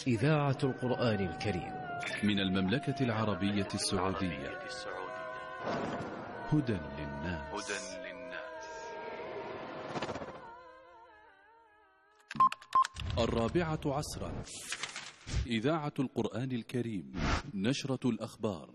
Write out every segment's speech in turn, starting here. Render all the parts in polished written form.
إذاعة القرآن الكريم من المملكة العربية السعودية. هدى للناس. الرابعة عصرا. إذاعة القرآن الكريم، نشرة الأخبار.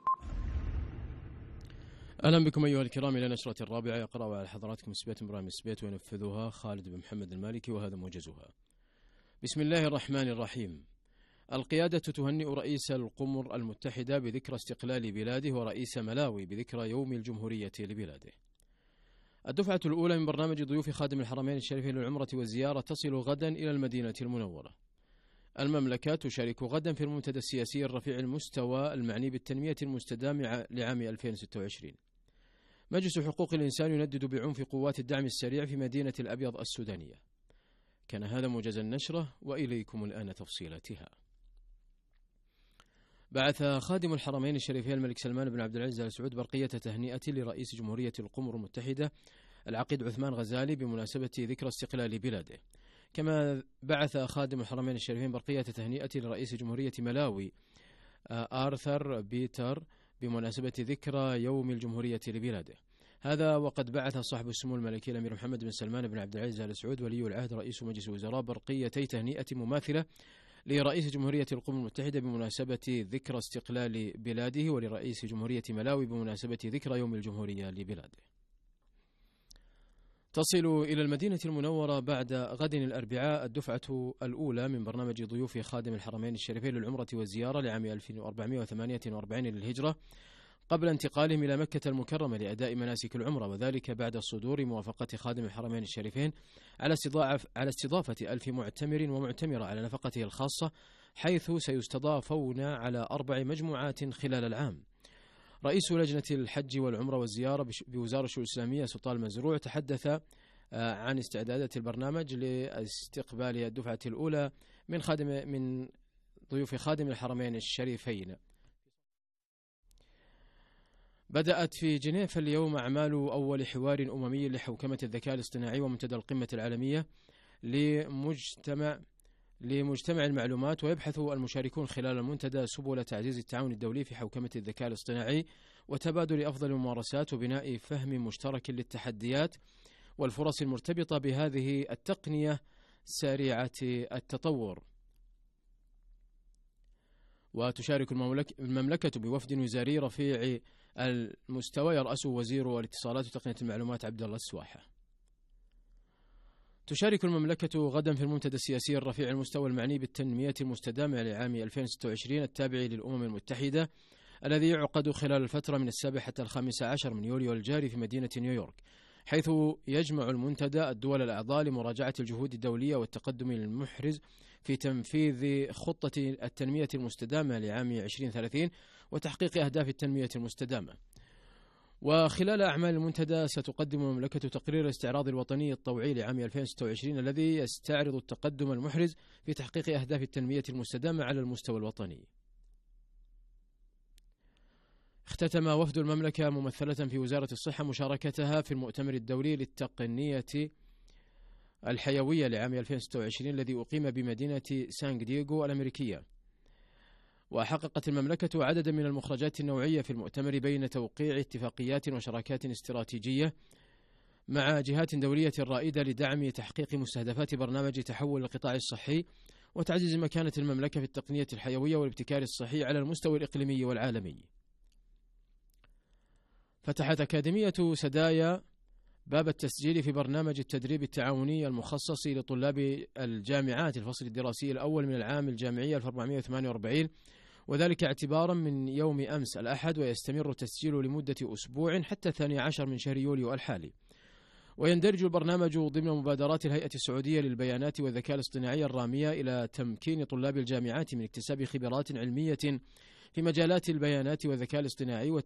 أهلا بكم أيها الكرام إلى نشرة الرابعة. يقرأ على حضراتكم سبيت إبراهيم السبيت وينفذها خالد بن محمد المالكي، وهذا موجزها. بسم الله الرحمن الرحيم. القيادة تهنئ رئيس القمر المتحدة بذكرى استقلال بلاده ورئيس ملاوي بذكرى يوم الجمهورية لبلاده. الدفعة الأولى من برنامج ضيوف خادم الحرمين الشريفين للعمرة والزيارة تصل غدا إلى المدينة المنورة. المملكة تشارك غدا في المنتدى السياسي الرفيع المستوى المعني بالتنمية المستدامة لعام 2026. مجلس حقوق الإنسان يندد بعنف قوات الدعم السريع في مدينة الأبيض السودانية. كان هذا موجز النشرة، وإليكم الآن تفصيلاتها. بعث خادم الحرمين الشريفين الملك سلمان بن عبد العزيز آل سعود برقية تهنئة لرئيس جمهورية القمر المتحدة العقيد عثمان غزالي بمناسبة ذكرى استقلال بلاده. كما بعث خادم الحرمين الشريفين برقية تهنئة لرئيس جمهورية ملاوي آرثر بيتر بمناسبة ذكرى يوم الجمهورية لبلاده. هذا وقد بعث صاحب السمو الملكي الأمير محمد بن سلمان بن عبد العزيز آل سعود ولي العهد رئيس مجلس الوزراء برقيتي تهنئة مماثلة لرئيس جمهورية القمر المتحدة بمناسبة ذكرى استقلال بلاده، ولرئيس جمهورية ملاوي بمناسبة ذكرى يوم الجمهورية لبلاده. تصل إلى المدينة المنورة بعد غد الأربعاء الدفعة الأولى من برنامج ضيوف خادم الحرمين الشريفين للعمرة والزيارة لعام 1448 للهجرة، قبل انتقالهم إلى مكة المكرمة لأداء مناسك العمرة، وذلك بعد صدور موافقة خادم الحرمين الشريفين على استضافة 1000 معتمر ومعتمرة على نفقته الخاصة، حيث سيستضافون على 4 مجموعات خلال العام. رئيس لجنة الحج والعمرة والزيارة بوزارة الشؤون الإسلامية سلطان المزروع تحدث عن استعدادات البرنامج لاستقبال الدفعة الأولى من ضيوف خادم الحرمين الشريفين. بدأت في جنيف اليوم أعمال أول حوار أممي لحوكمة الذكاء الاصطناعي ومنتدى القمة العالمية لمجتمع المعلومات، ويبحث المشاركون خلال المنتدى سبل تعزيز التعاون الدولي في حوكمة الذكاء الاصطناعي وتبادل أفضل الممارسات وبناء فهم مشترك للتحديات والفرص المرتبطة بهذه التقنية سريعة التطور. وتشارك المملكة بوفد وزاري رفيع المستوى يرأسه وزير الاتصالات وتقنية المعلومات عبد الله السواحة. تشارك المملكة غدا في المنتدى السياسي الرفيع المستوى المعني بالتنمية المستدامة لعام 2026 التابع للأمم المتحدة، الذي يعقد خلال الفترة من 7 حتى 15 من يوليو الجاري في مدينة نيويورك، حيث يجمع المنتدى الدول الأعضاء لمراجعة الجهود الدولية والتقدم المحرز في تنفيذ خطة التنمية المستدامة لعام 2030 وتحقيق أهداف التنمية المستدامة. وخلال أعمال المنتدى ستقدم المملكة تقرير الاستعراض الوطني الطوعي لعام 2026 الذي يستعرض التقدم المحرز في تحقيق أهداف التنمية المستدامة على المستوى الوطني. اختتم وفد المملكة ممثلة في وزارة الصحة مشاركتها في المؤتمر الدولي للتقنية الحيوية لعام 2026 الذي أقيم بمدينة سان دييغو الأمريكية. وحققت المملكة عددا من المخرجات النوعية في المؤتمر بين توقيع اتفاقيات وشراكات استراتيجية مع جهات دولية رائدة لدعم تحقيق مستهدفات برنامج تحول القطاع الصحي وتعزيز مكانة المملكة في التقنية الحيوية والابتكار الصحي على المستوى الإقليمي والعالمي. فتحت أكاديمية سدايا باب التسجيل في برنامج التدريب التعاوني المخصص لطلاب الجامعات الفصل الدراسي الأول من العام الجامعي 1448، وذلك اعتبارا من يوم أمس الأحد، ويستمر التسجيل لمدة أسبوع حتى 12 من شهر يوليو الحالي. ويندرج البرنامج ضمن مبادرات الهيئة السعودية للبيانات والذكاء الاصطناعي الرامية إلى تمكين طلاب الجامعات من اكتساب خبرات علمية في مجالات البيانات والذكاء الاصطناعي